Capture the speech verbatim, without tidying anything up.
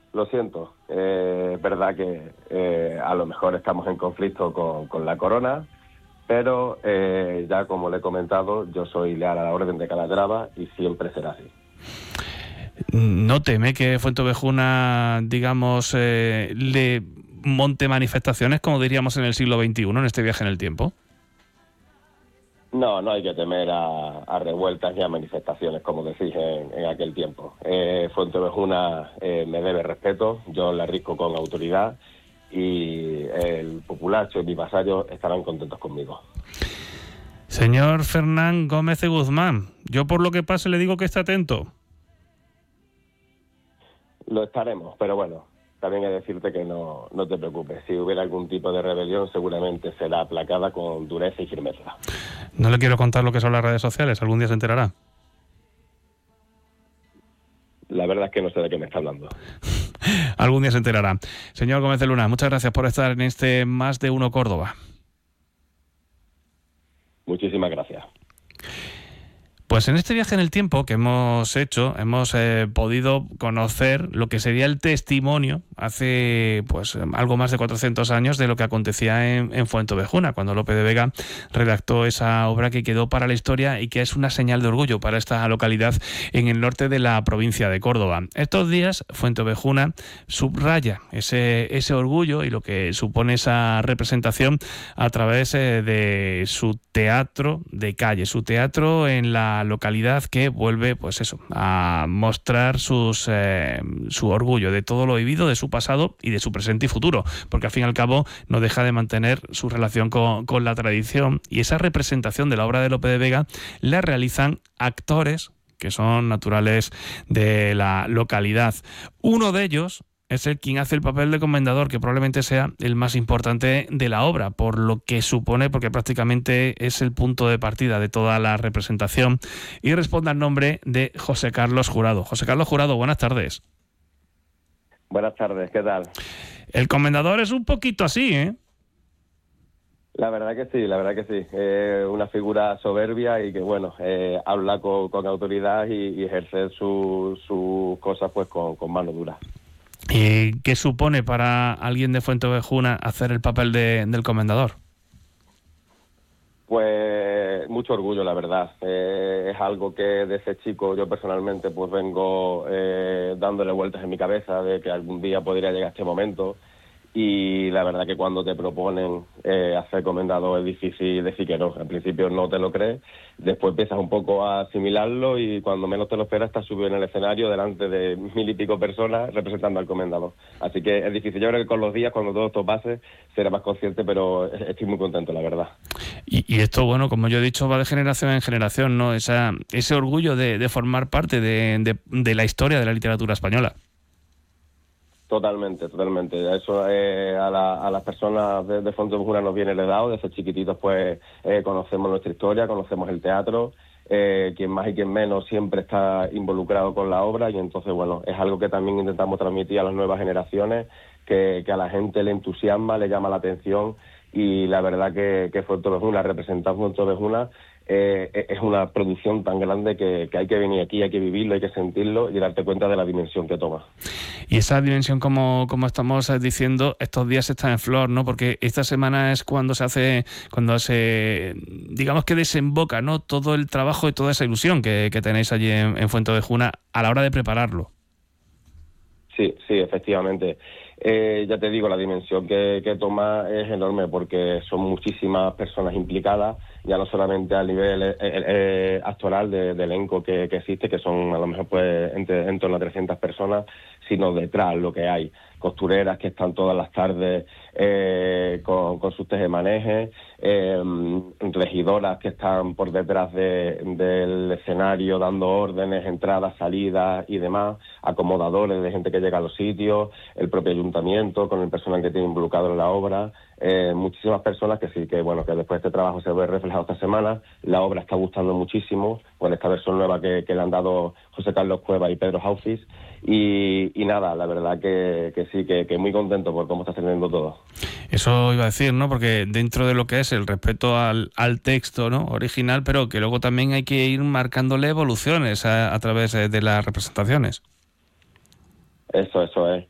lo siento. Eh, es verdad que eh, a lo mejor estamos en conflicto con, con la corona, pero eh, ya como le he comentado, yo soy leal a la Orden de Calatrava y siempre será así. ¿No teme que Fuenteovejuna, digamos, eh, le monte manifestaciones, como diríamos en el siglo veintiuno, en este viaje en el tiempo? No, no hay que temer a, a revueltas ni a manifestaciones, como decís en, en aquel tiempo. Eh, Fuenteovejuna eh, me debe respeto, yo le risco con autoridad y el populacho y mis vasallos estarán contentos conmigo. Señor Fernán Gómez de Guzmán, yo por lo que pase le digo que esté atento. Lo estaremos, pero bueno, también he de decirte que no, no te preocupes. Si hubiera algún tipo de rebelión, seguramente será aplacada con dureza y firmeza. No le quiero contar lo que son las redes sociales, algún día se enterará. La verdad es que no sé de qué me está hablando. Algún día se enterará. Señor Gómez de Luna, muchas gracias por estar en este Más de Uno Córdoba. Muchísimas gracias. Pues en este viaje en el tiempo que hemos hecho, hemos eh, podido conocer lo que sería el testimonio hace pues algo más de cuatrocientos años de lo que acontecía en, en Fuenteovejuna, cuando Lope de Vega redactó esa obra que quedó para la historia y que es una señal de orgullo para esta localidad en el norte de la provincia de Córdoba. Estos días Fuenteovejuna subraya ese, ese orgullo y lo que supone esa representación a través eh, de su teatro de calle, su teatro en la localidad que vuelve pues eso a mostrar sus eh, su orgullo de todo lo vivido, de su pasado y de su presente y futuro, porque al fin y al cabo no deja de mantener su relación con, con la tradición, y esa representación de la obra de Lope de Vega la realizan actores que son naturales de la localidad. Uno de ellos es el quien hace el papel de comendador, que probablemente sea el más importante de la obra, por lo que supone, porque prácticamente es el punto de partida de toda la representación, y responde al nombre de José Carlos Jurado. José Carlos Jurado, buenas tardes. Buenas tardes, ¿qué tal? El comendador es un poquito así, ¿eh? La verdad que sí, la verdad que sí. Eh, una figura soberbia y que, bueno, eh, habla con, con autoridad y, y ejercer sus su cosas pues con, con mano dura. ¿Y qué supone para alguien de Fuenteovejuna hacer el papel de, del comendador? Pues mucho orgullo, la verdad. Eh, es algo que desde chico yo personalmente pues vengo eh, dándole vueltas en mi cabeza de que algún día podría llegar este momento, y la verdad que cuando te proponen eh, hacer comendador es difícil decir que no. Al principio no te lo crees, después empiezas un poco a asimilarlo y cuando menos te lo esperas estás subido en el escenario delante de mil y pico personas representando al comendador. Así que es difícil. Yo creo que con los días, cuando todo esto pase, será más consciente, pero estoy muy contento, la verdad. Y, y esto, bueno, como yo he dicho, va de generación en generación, ¿no? Esa, ese orgullo de, de formar parte de, de, de la historia de la literatura española. Totalmente, totalmente. Eso eh, a, la, a las personas de, de Fuenteovejuna nos viene heredado. Desde chiquititos pues eh, conocemos nuestra historia, conocemos el teatro. Eh, quien más y quien menos siempre está involucrado con la obra, y entonces, bueno, es algo que también intentamos transmitir a las nuevas generaciones, que, que a la gente le entusiasma, le llama la atención, y la verdad que, que Fuenteovejuna, representar Fuenteovejuna, eh, es una producción tan grande que, que hay que venir aquí, hay que vivirlo, hay que sentirlo y darte cuenta de la dimensión que toma. Y esa dimensión, como, como estamos diciendo, estos días está en flor, ¿no? Porque esta semana es cuando se hace, cuando se, digamos que desemboca, ¿no?, todo el trabajo y toda esa ilusión que, que tenéis allí en, en Fuenteovejuna a la hora de prepararlo. Sí, sí, efectivamente. Eh, ya te digo, la dimensión que, que toma es enorme, porque son muchísimas personas implicadas, ya no solamente a nivel eh, eh, actoral de, de elenco que, que existe, que son a lo mejor pues entre, en torno a trescientas personas, sino detrás lo que hay. Costureras que están todas las tardes eh, con, con sus tejemanejes, eh, regidoras que están por detrás de, del escenario dando órdenes, entradas, salidas y demás, acomodadores de gente que llega a los sitios, el propio ayuntamiento con el personal que tiene involucrado en la obra, eh, muchísimas personas que sí, que bueno, que después de este trabajo se ve reflejado esta semana. La obra está gustando muchísimo con esta versión nueva que, que le han dado José Carlos Cueva y Pedro Haufis, y, y nada, la verdad que, que sí, que, que muy contento por cómo está saliendo todo. Eso iba a decir, ¿no? Porque dentro de lo que es el respeto al, al texto, ¿no?, original, pero que luego también hay que ir marcándole evoluciones a, a través de las representaciones. Eso, eso es.